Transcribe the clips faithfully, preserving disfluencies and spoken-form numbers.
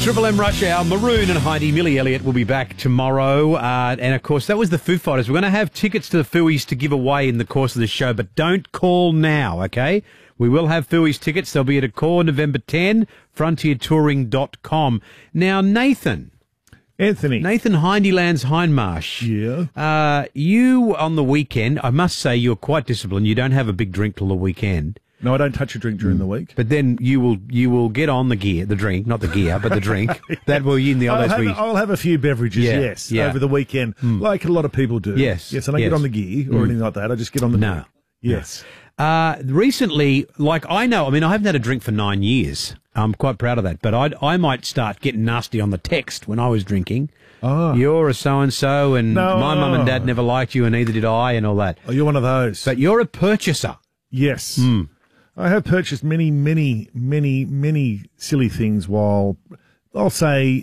Triple M Rush Hour. Maroon and Heidi. Millie Elliott will be back tomorrow. Uh, and, of course, that was the Foo Fighters. We're going to have tickets to the Fooies to give away in the course of the show, but don't call now, okay? We will have Fooies tickets. They'll be at a call November tenth, frontier touring dot com. Now, Nathan. Anthony. Nathan Hindylands Hindmarsh. Yeah. Uh, you, on the weekend, I must say you're quite disciplined. You don't have a big drink till the weekend. No, I don't touch a drink during the week. But then you will you will get on the gear, the drink, not the gear, but the drink. That will in the I'll others have, we. I'll have a few beverages, Yeah, yes, yeah. over the weekend, mm. like a lot of people do. Yes, Yes, I don't yes. get on the gear or Mm. anything like that. I just get on the No. drink. Yes. Uh, recently, like I know, I mean, I haven't had a drink for nine years. I'm quite proud of that. But I I might start getting nasty on the text when I was drinking. Oh. You're a so-and-so and No. my mum and dad never liked you and neither did I and all that. Oh, you're one of those. But you're a purchaser. Yes. Mm. I have purchased many, many, many, many silly things while, I'll say,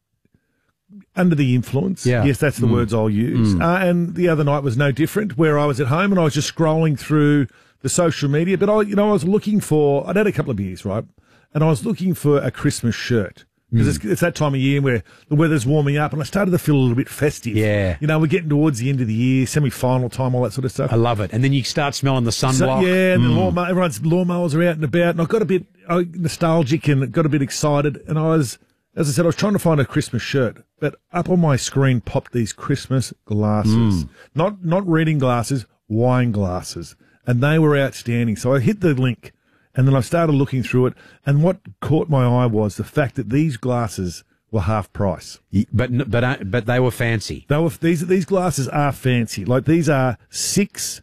under the influence. Yeah. Yes, that's the Mm. words I'll use. Mm. Uh, and the other night was no different, where I was at home and I was just scrolling through the social media. But I, you know, I was looking for, I'd had a couple of beers, right? And I was looking for a Christmas shirt. Because mm. it's, it's that time of year where the weather's warming up and I started to feel a little bit festive. Yeah. You know, we're getting towards the end of the year, semi-final time, all that sort of stuff. I love it. And then you start smelling the sunblock. So, yeah, and Mm. the lawnmower, everyone's lawnmowers are out and about, and I got a bit uh, nostalgic and got a bit excited. And I was, as I said, I was trying to find a Christmas shirt, but up on my screen popped these Christmas glasses, Mm. not not reading glasses, wine glasses, and they were outstanding. So I hit the link, and then I started looking through it, and what caught my eye was the fact that these glasses were half price. But but uh, but they were fancy. They were, these these glasses are fancy. Like these are six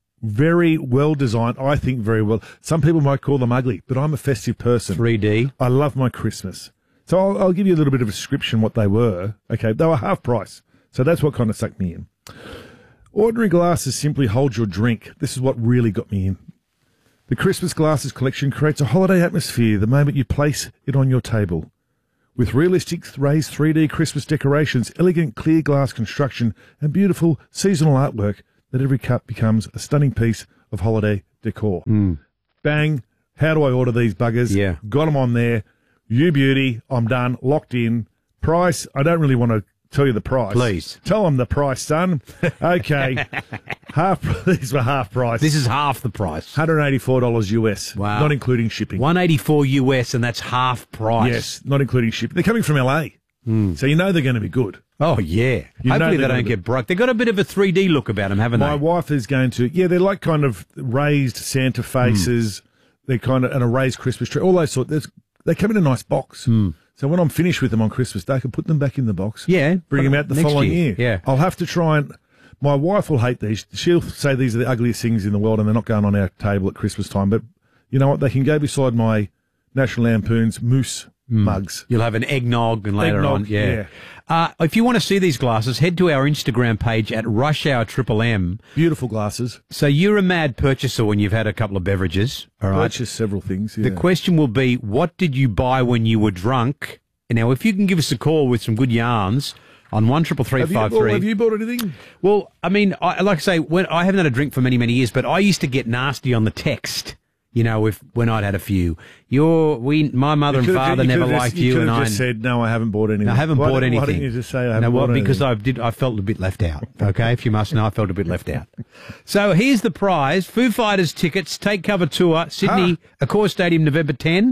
very well designed. I think very well. Some people might call them ugly, but I'm a festive person. three D. I love my Christmas. So I'll, I'll give you a little bit of a description what they were. Okay, they were half price. So that's what kind of sucked me in. Ordinary glasses simply hold your drink. This is what really got me in. The Christmas Glasses collection creates a holiday atmosphere the moment you place it on your table. With realistic raised three D Christmas decorations, elegant clear glass construction, and beautiful seasonal artwork, that every cup becomes a stunning piece of holiday decor. Mm. Bang. How do I order these buggers? Yeah. Got them on there. You beauty. I'm done. Locked in. Price. I don't really want to tell you the price. Please. Tell them the price, son. Okay. half. These were half price. This is half the price. one hundred eighty-four dollars U S. Wow. Not including shipping. one eighty-four U S, and that's half price. Yes, not including shipping. They're coming from L A. Mm. So you know they're going to be good. Oh, yeah. You know Hopefully they're they gonna don't be- get broke. They've got a bit of a three D look about them, haven't My they? wife is going to, yeah, they're like kind of raised Santa faces. Mm. They're kind of, and a raised Christmas tree, all those sorts. They come in a nice box. Mm. So when I'm finished with them on Christmas Day, I can put them back in the box. Yeah. Bring them out the next following year. year. Yeah. I'll have to try and, my wife will hate these. She'll say these are the ugliest things in the world and they're not going on our table at Christmas time. But you know what? They can go beside my National Lampoon's Moose Mm. mugs. You'll have an eggnog and later Eggnog, on. Yeah. yeah. Uh, if you want to see these glasses, head to our Instagram page at Rush Hour Triple M. Beautiful glasses. So you're a mad purchaser when you've had a couple of beverages. All right. Purchase several things. Yeah. The question will be, what did you buy when you were drunk? Now, if you can give us a call with some good yarns on one triple three have, you, five well, three. have you bought anything? Well, I mean, I, like I say, when I haven't had a drink for many, many years, but I used to get nasty on the text. You know, if when I'd had a few, your we, my mother and could've- father you never could've liked just, you, you and have I just said no. I haven't bought anything. I haven't why bought don't- anything. Why didn't you just say I haven't no, well, bought because anything? I did. I felt a bit left out. Okay, if you must know, I felt a bit left out. So here's the prize: Foo Fighters tickets, Take Cover tour, Sydney, Accor Stadium, November tenth.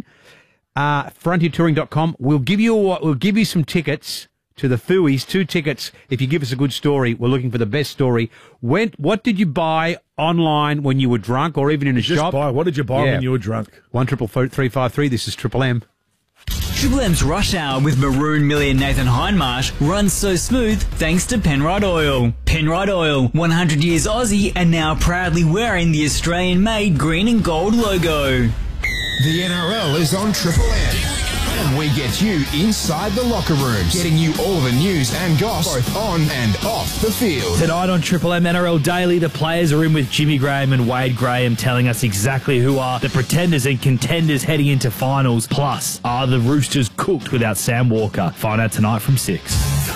Uh, frontier touring dot com. We'll give you a, we'll give you some tickets to the Fooies, two tickets. If you give us a good story, we're looking for the best story. When, what did you buy online when you were drunk, or even in a Just shop? buy. What did you buy Yeah. when you were drunk? One triple three five three. This is Triple M. Triple M's Rush Hour with Maroon, Millie and Nathan Hindmarsh runs so smooth thanks to Penrite Oil. Penrite Oil, one hundred years Aussie and now proudly wearing the Australian-made green and gold logo. The N R L is on Triple M. And we get you inside the locker rooms, getting you all the news and goss, both on and off the field. Tonight on Triple M N R L Daily, the players are in with Jimmy Graham and Wade Graham telling us exactly who are the pretenders and contenders heading into finals. Plus, are the Roosters cooked without Sam Walker? Find out tonight from six.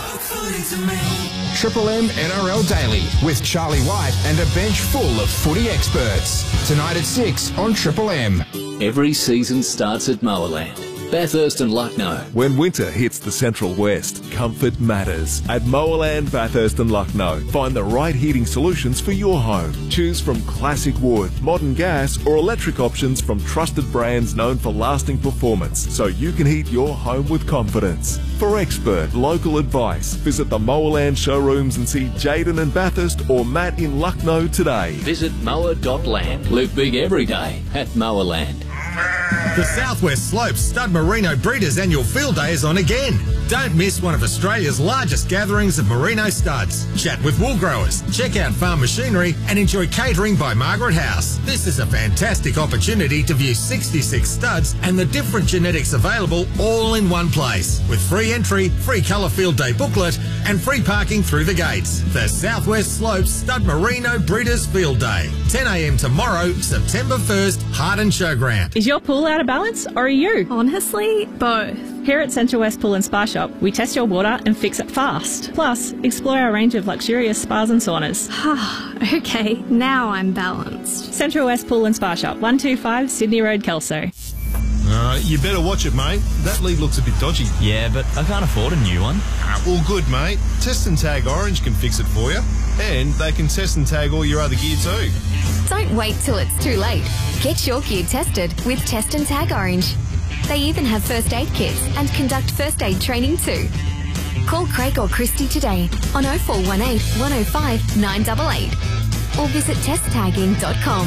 Triple M N R L Daily with Charlie White and a bench full of footy experts. Tonight at six on Triple M. Every season starts at Mowerland. Bathurst and Lucknow. When winter hits the Central West, comfort matters. At Mowerland, Bathurst and Lucknow, find the right heating solutions for your home. Choose from classic wood, modern gas or electric options from trusted brands known for lasting performance, so you can heat your home with confidence. For expert local advice, visit the Mowerland showrooms and see Jaden in Bathurst or Matt in Lucknow today. Visit mower dot land. Live big every day at Mowerland. The Southwest Slopes Stud Merino Breeders Annual Field Day is on again. Don't miss one of Australia's largest gatherings of merino studs. Chat with wool growers, check out farm machinery and enjoy catering by Margaret House. This is a fantastic opportunity to view sixty-six studs and the different genetics available all in one place. With free entry, free colour field day booklet and free parking through the gates. The Southwest Slopes Stud Merino Breeders Field Day. ten a m tomorrow, September first, Harden Showground. Is your pool out of balance or are you? Honestly, both. Here at Central West Pool and Spa Shop, we test your water and fix it fast. Plus, explore our range of luxurious spas and saunas. Okay, now I'm balanced. Central West Pool and Spa Shop, one two five Sydney Road, Kelso. Uh, you better watch it, mate. That lead looks a bit dodgy. Yeah, but I can't afford a new one. Uh, all good, mate. Test and Tag Orange can fix it for you. And they can test and tag all your other gear too. Don't wait till it's too late. Get your gear tested with Test and Tag Orange. They even have first aid kits and conduct first aid training too. Call Craig or Christy today on oh four one eight, one oh five, nine eight eight or visit test tagging dot com.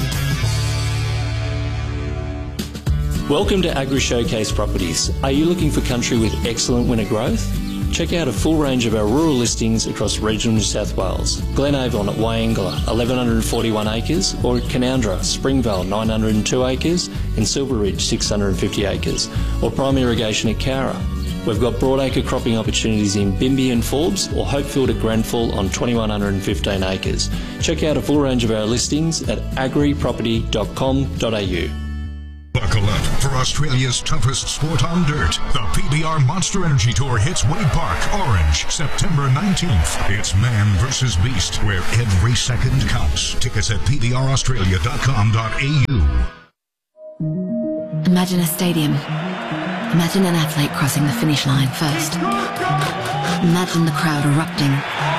Welcome to Agri Showcase Properties. Are you looking for country with excellent winter growth? Check out a full range of our rural listings across regional New South Wales. Glenavon at Wyangla, eleven forty-one acres, or at Canowindra, Springvale, nine hundred two acres, and Silver Ridge, six hundred fifty acres, or prime irrigation at Cowra. We've got broadacre cropping opportunities in Bimby and Forbes, or Hopefield at Grenfell on twenty-one hundred fifteen acres. Check out a full range of our listings at agri property dot com dot a u. Buckle up for Australia's toughest sport on dirt. The P B R Monster Energy Tour hits Wade Park, Orange, September nineteenth. It's man versus beast, where every second counts. Tickets at p b r australia dot com dot a u. Imagine a stadium. Imagine an athlete crossing the finish line first. Imagine the crowd erupting.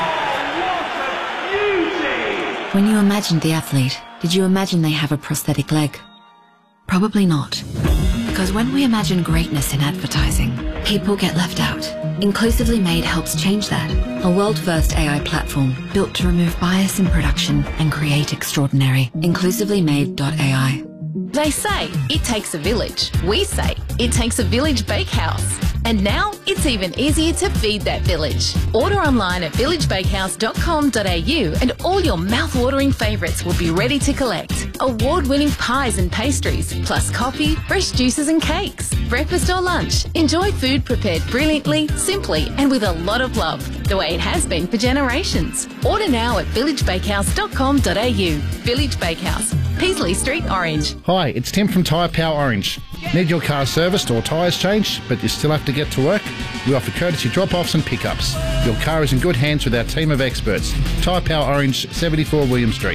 When you imagined the athlete, did you imagine they have a prosthetic leg? Probably not. Because when we imagine greatness in advertising, people get left out. Inclusively Made helps change that. A world-first A I platform built to remove bias in production and create extraordinary. inclusively made dot a i. They say it takes a village. We say it takes a village bakehouse. And now it's even easier to feed that village. Order online at village bakehouse dot com dot a u and all your mouth-watering favourites will be ready to collect. Award-winning pies and pastries, plus coffee, fresh juices and cakes. Breakfast or lunch, enjoy food prepared brilliantly, simply and with a lot of love, the way it has been for generations. Order now at village bakehouse dot com dot a u. Village Bakehouse, Peasley Street, Orange. Hi, it's Tim from Tyre Power Orange. Need your car serviced or tyres changed, but you still have to get to work? We offer courtesy drop-offs and pickups. Your car is in good hands with our team of experts. Tyre Power Orange, seventy-four William Street.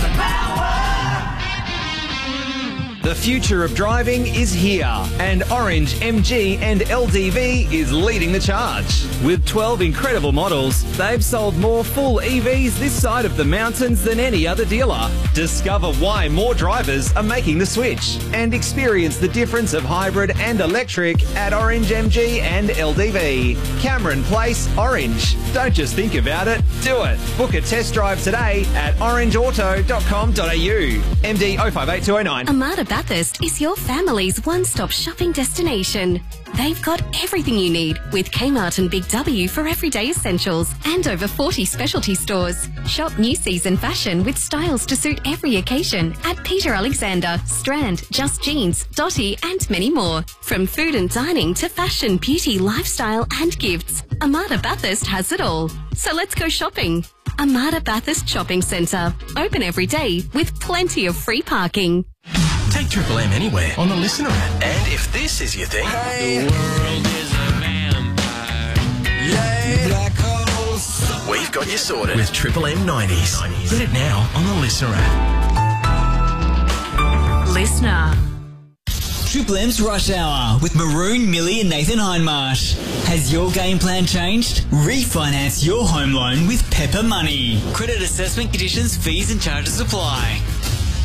The future of driving is here, and Orange, M G and L D V is leading the charge. With twelve incredible models, they've sold more full E Vs this side of the mountains than any other dealer. Discover why more drivers are making the switch and experience the difference of hybrid and electric at Orange, M G and L D V. Cameron Place, Orange. Don't just think about it, do it. Book a test drive today at orange auto dot com dot a u. M D oh five eight two oh nine. Amada Bathurst is your family's one-stop shopping destination. They've got everything you need with Kmart and Big W for everyday essentials and over forty specialty stores. Shop new season fashion with styles to suit every occasion at Peter Alexander, Strand, Just Jeans, Dotty and many more. From food and dining to fashion, beauty, lifestyle and gifts, Amada Bathurst has it all. So let's go shopping. Amada Bathurst Shopping Centre. Open every day with plenty of free parking. Take Triple M anywhere on the Listener app. And if this is your thing... Hey. The world is a vampire. Yeah. Black holes. We've got you sorted with Triple M nineties. Get it now on the Listener app. Listener. Triple M's Rush Hour with Maroon, Millie and Nathan Hindmarsh. Has your game plan changed? Refinance your home loan with Pepper Money. Credit assessment conditions, fees and charges apply.